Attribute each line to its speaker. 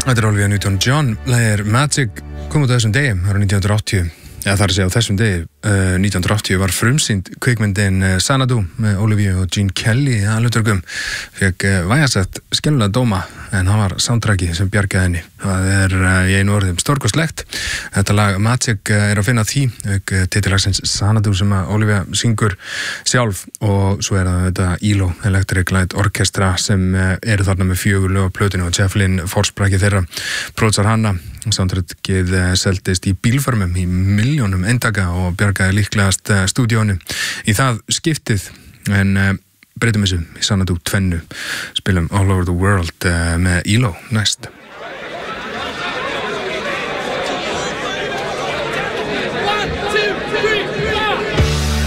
Speaker 1: Þetta Olivia Newton-John, lagið Magic, kom út á þessum degi, árið 1980. Ja, þar að segja á þessum degi, 1980 var frumsýnd kvikmyndin Xanadu með Olivia og Gene Kelly í aðalhlutverkum. Fékk vægast skelfilega dóma, en hann var soundtracki sem bjargaði henni. Það í einu orðum stórkostlegt. Þetta lag Magic að finna því, titillagsins Xanadu sem að Olivia syngur sjálf, og svo það þetta ELO, Electric Light Orchestra, sem eru þarna með 4 lög á plötinu, og Jeff Lynne, forsprakki þeirra, pródusar hana. Soundtrackið seldist í bílfarmum í milljónum eintaka og bjargaði líklegast stúdíónu í það skiptið, en breytum þessu í Xanadu 2, spilum All Over the World með ELO næst.